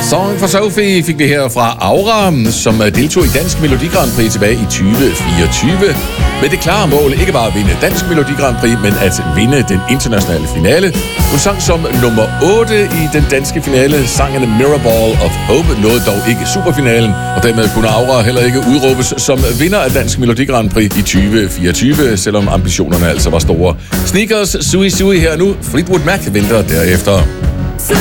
Song for Sophie fik vi her fra Aura, som deltog i Dansk Melodi Grand Prix tilbage i 2024. Med det klare mål ikke bare at vinde Dansk Melodi Grand Prix, men at vinde den internationale finale. Hun sang som nummer 8 i den danske finale. Sangen Mirrorball of Hope nåede dog ikke superfinalen, og dermed kunne Aura heller ikke udråbes som vinder af Dansk Melodi Grand Prix i 2024, selvom ambitionerne altså var store. Sneakers, Sui Sui her nu. Fleetwood Mac venter derefter.